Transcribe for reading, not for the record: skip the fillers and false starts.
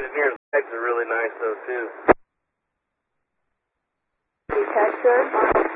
Engineer's bags are really nice though too. Detector.